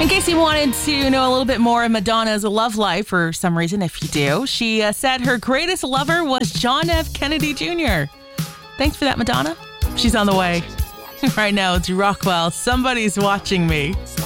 In case you wanted to know a little bit more of Madonna's love life, for some reason, if you do, she said her greatest lover was John F. Kennedy Jr. Thanks for that, Madonna. She's on the way. Right now, it's Rockwell. Somebody's watching me.